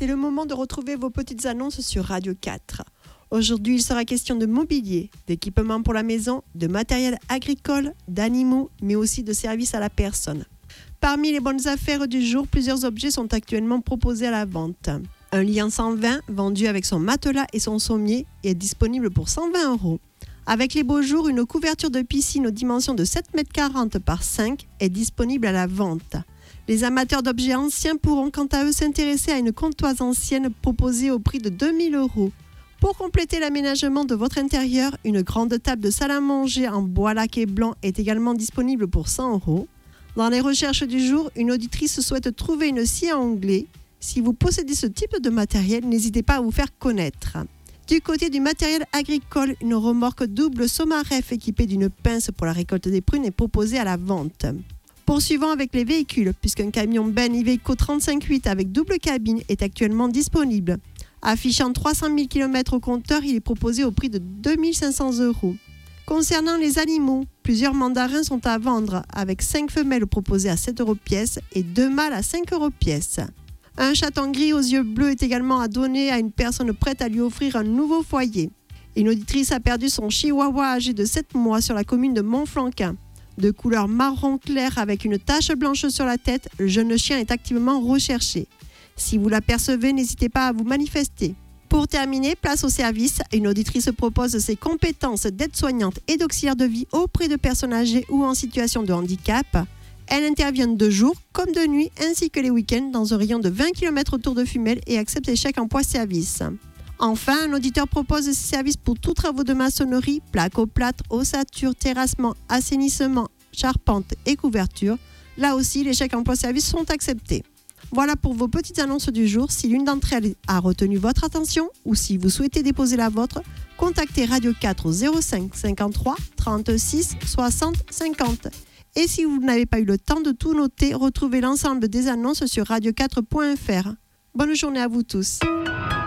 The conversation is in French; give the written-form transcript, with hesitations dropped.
C'est le moment de retrouver vos petites annonces sur Radio 4. Aujourd'hui, il sera question de mobilier, d'équipements pour la maison, de matériel agricole, d'animaux, mais aussi de services à la personne. Parmi les bonnes affaires du jour, plusieurs objets sont actuellement proposés à la vente. Un lit en 120, vendu avec son matelas et son sommier, est disponible pour 120 €. Avec les beaux jours, une couverture de piscine aux dimensions de 7,40 m par 5 est disponible à la vente. Les amateurs d'objets anciens pourront quant à eux s'intéresser à une comptoise ancienne proposée au prix de 2 000 €. Pour compléter l'aménagement de votre intérieur, une grande table de salle à manger en bois laqué blanc est également disponible pour 100 €. Dans les recherches du jour, une auditrice souhaite trouver une scie à onglet. Si vous possédez ce type de matériel, n'hésitez pas à vous faire connaître. Du côté du matériel agricole, une remorque double Somaref équipée d'une pince pour la récolte des prunes est proposée à la vente. Poursuivons avec les véhicules, puisqu'un camion Ben Iveco 35.8 avec double cabine est actuellement disponible. Affichant 300 000 km au compteur, il est proposé au prix de 2 500 €. Concernant les animaux, plusieurs mandarins sont à vendre, avec 5 femelles proposées à 7 € pièce et 2 mâles à 5 € pièce. Un chaton gris aux yeux bleus est également à donner à une personne prête à lui offrir un nouveau foyer. Une auditrice a perdu son chihuahua âgé de 7 mois sur la commune de Montflanquin. De couleur marron clair avec une tache blanche sur la tête, le jeune chien est activement recherché. Si vous l'apercevez, n'hésitez pas à vous manifester. Pour terminer, place au service. Une auditrice propose ses compétences d'aide-soignante et d'auxiliaire de vie auprès de personnes âgées ou en situation de handicap. Elle intervient de jour comme de nuit ainsi que les week-ends dans un rayon de 20 km autour de Fumel et accepte les chèques emploi-service. Enfin, un auditeur propose ses services pour tous travaux de maçonnerie, placo-plâtre, ossature, terrassement, assainissement, charpente et couverture. Là aussi, les chèques emploi-service sont acceptés. Voilà pour vos petites annonces du jour. Si l'une d'entre elles a retenu votre attention ou si vous souhaitez déposer la vôtre, contactez Radio 4 au 05 53 36 60 50. Et si vous n'avez pas eu le temps de tout noter, retrouvez l'ensemble des annonces sur radio4.fr. Bonne journée à vous tous.